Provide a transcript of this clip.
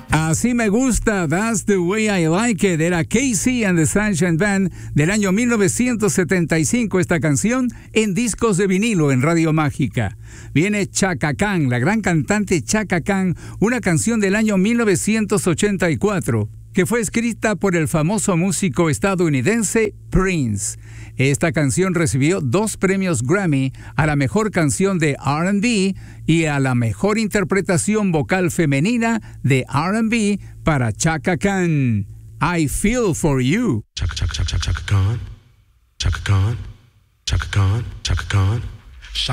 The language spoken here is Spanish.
Así me gusta, That's the Way I Like It, era KC and the Sunshine Band del año 1975, esta canción en discos de vinilo en Radio Mágica. Viene Chaka Khan, la gran cantante Chaka Khan, una canción del año 1984, que fue escrita por el famoso músico estadounidense Prince. Esta canción recibió 2 premios Grammy a la mejor canción de R&B y a la mejor interpretación vocal femenina de R&B para Chaka Khan. I Feel For You. Chaka Khan, Chaka Khan, Chaka Khan, Chaka Khan.